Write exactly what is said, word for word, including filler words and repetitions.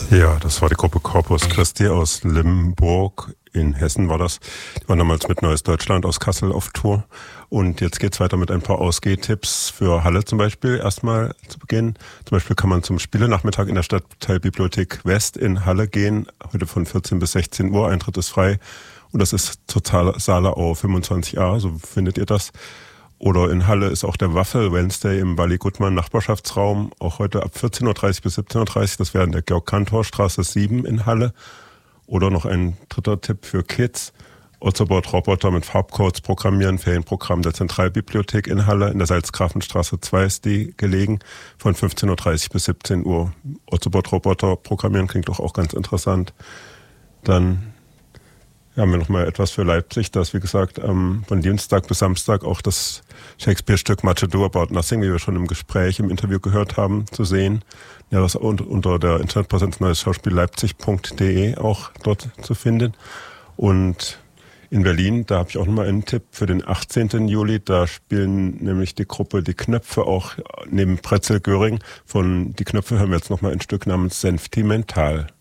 Ja, das war die Gruppe Corpus Christi aus Limburg. In Hessen war das. Die waren damals mit Neues Deutschland aus Kassel auf Tour. Und jetzt geht's weiter mit ein paar Ausgehtipps für Halle zum Beispiel. Erstmal zu Beginn. Zum Beispiel kann man zum Spielenachmittag in der Stadtteilbibliothek West in Halle gehen. Heute von vierzehn bis sechzehn Uhr. Eintritt ist frei. Und das ist zur Saalerau fünfundzwanzig a. So findet ihr das. Oder in Halle ist auch der Waffel Wednesday im Walli Gutmann Nachbarschaftsraum. Auch heute ab vierzehn Uhr dreißig bis siebzehn Uhr dreißig. Das wäre in der Georg-Cantor-Straße sieben in Halle. Oder noch ein dritter Tipp für Kids. Ozobot Roboter mit Farbcodes programmieren. Ferienprogramm der Zentralbibliothek in Halle. In der Salzgrafenstraße zwei ist die gelegen. Von fünfzehn Uhr dreißig bis siebzehn Uhr. Ozobot Roboter programmieren klingt doch auch ganz interessant. Dann haben wir noch mal etwas für Leipzig, das wie gesagt ähm, von Dienstag bis Samstag auch das Shakespeare-Stück Much Ado About Nothing, wie wir schon im Gespräch, im Interview gehört haben, zu sehen. Ja, das unter der Internetpräsenz neues Schauspiel Leipzig punkt de auch dort zu finden. Und in Berlin, da habe ich auch noch mal einen Tipp für den achtzehnten Juli. Da spielen nämlich die Gruppe Die Knöpfe auch neben Pretzel Göring. Von Die Knöpfe hören wir jetzt noch mal ein Stück namens Sentimental.